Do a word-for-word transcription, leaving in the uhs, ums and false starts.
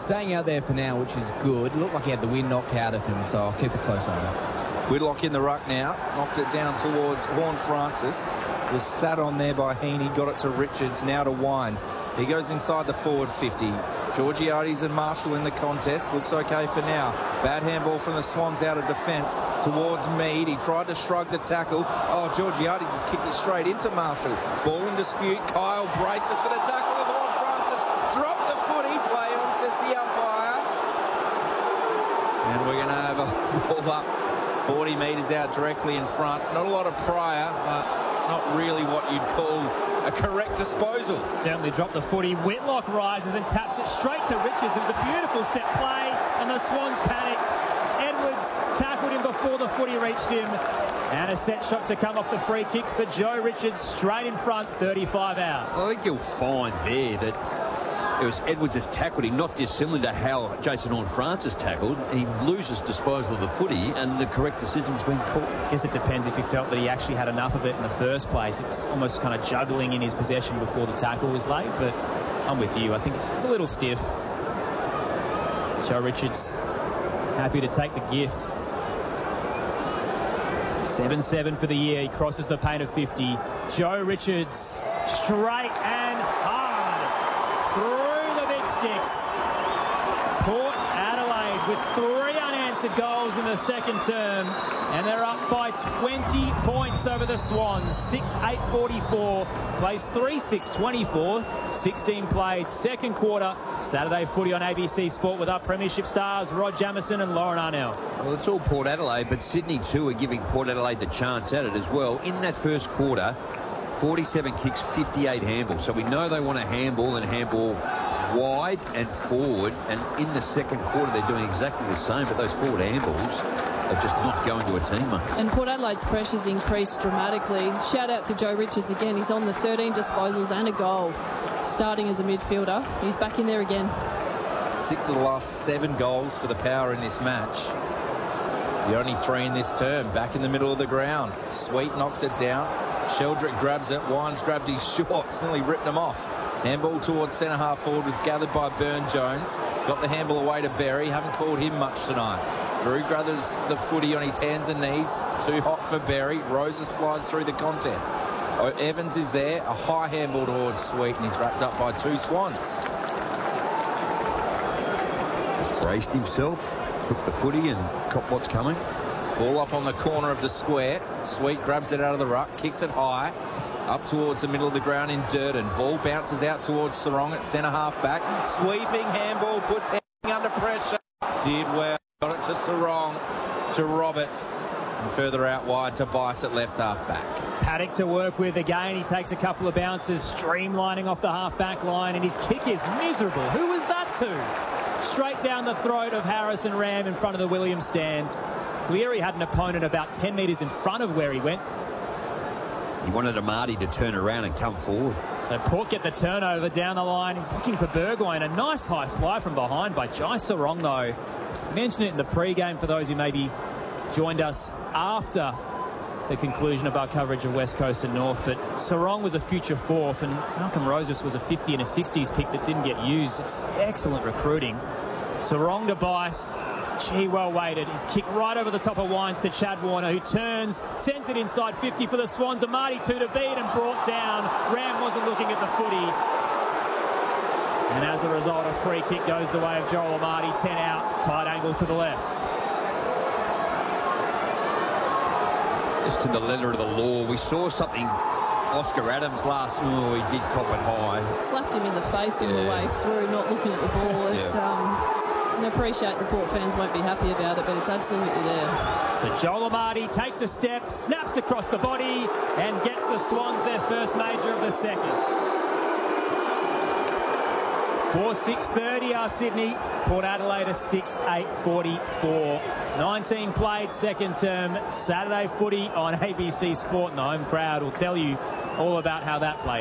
staying out there for now, which is good. Looked like he had the wind knocked out of him, so I'll keep a close eye. Whitlock in the ruck now. Knocked it down towards Horne-Francis. Was sat on there by Heaney. Got it to Richards. Now to Wines. He goes inside the forward fifty. Georgiades and Marshall in the contest. Looks okay for now. Bad handball from the Swans out of defence towards Mead. He tried to shrug the tackle. Oh, Georgiades has kicked it straight into Marshall. Ball in dispute. Kyle braces for the tackle of Horne-Francis. Drop the footy. Play on, says the umpire. And we're going to have a ball up forty metres out directly in front. Not a lot of prior, but not really what you'd call a correct disposal. Certainly dropped the footy. Whitlock rises and taps it straight to Richards. It was a beautiful set play, and the Swans panicked. Edwards tackled him before the footy reached him. And a set shot to come off the free kick for Joe Richards, straight in front, thirty-five out. I think you'll find there that it was Edwards that's tackled him, not dissimilar to how Jason Horne-Francis tackled. He loses disposal of the footy, and the correct decision's been called. I guess it depends if he felt that he actually had enough of it in the first place. It was almost kind of juggling in his possession before the tackle was laid, but I'm with you. I think it's a little stiff. Joe Richards happy to take the gift. seven seven for the year. He crosses the paint of fifty. Joe Richards straight and hard through the big sticks. Port Adelaide with three unanswered goals in the second term, and they're up by twenty points over the Swans. six eight forty-four, plays three six twenty-four, sixteen played, second quarter. Saturday footy on A B C Sport with our premiership stars Rod Jamieson and Lauren Arnell. Well, it's all Port Adelaide, but Sydney too are giving Port Adelaide the chance at it as well. In that first quarter, forty-seven kicks, fifty-eight handballs. So we know they want to handball and handball wide and forward, and in the second quarter they're doing exactly the same, but those forward handballs are just not going to a teammate. And Port Adelaide's pressure's increased dramatically. Shout out to Joe Richards again. He's on the thirteen disposals and a goal, starting as a midfielder. He's back in there again. Six of the last seven goals for the Power in this match. The only three in this term. Back in the middle of the ground. Sweet knocks it down. Sheldrick grabs it. Wines grabbed his shorts, nearly ripped them off. Handball towards centre half forward was gathered by Burne-Jones. Got the handball away to Berry. Haven't called him much tonight. Drew gathers the footy on his hands and knees. Too hot for Berry. Roses flies through the contest. Oh, Evans is there. A high handball towards Sweet, and he's wrapped up by two Swans. Just braced himself, took the footy and caught what's coming. Ball up on the corner of the square. Sweet grabs it out of the ruck, kicks it high. Up towards the middle of the ground in Durden. Ball bounces out towards Sarong at centre half back. Sweeping handball, puts Henning under pressure. Did well. Got it to Sarong, to Roberts. And further out wide to Bice at left half back. Paddock to work with again. He takes a couple of bounces, streamlining off the half-back line, and his kick is miserable. Who was that to? Straight down the throat of Harrison Ram in front of the Williams stands. Cleary had an opponent about ten metres in front of where he went. He wanted Amati to turn around and come forward. So Port get the turnover down the line. He's looking for Burgoyne. A nice high fly from behind by Jai Sarong, though. I mentioned it in the pre-game for those who maybe joined us after the conclusion of our coverage of West Coast and North, but Sarong was a future fourth, and Malcolm Roses was a fifty and a sixties pick that didn't get used. It's excellent recruiting. Sarong to Bice. Gee, well weighted. His kick right over the top of Wines to Chad Warner, who turns, sends it inside fifty for the Swans. Amati two to beat and brought down. Ram wasn't looking at the footy. And as a result, a free kick goes the way of Joel Amati. ten out, tight angle to the left. Just to the letter of the law, we saw something. Oscar Adams last, oh, he did cop it high. Slapped him in the face on Yeah. the way through, not looking at the ball. It's, Yeah. um, I appreciate the Port fans won't be happy about it, but it's absolutely there. So Joel Amati takes a step, snaps across the body, and gets the Swans their first major of the second. four six thirty are Sydney. Port Adelaide a six eight forty-four. nineteen played second term. Saturday footy on A B C Sport, and the home crowd will tell you all about how that played.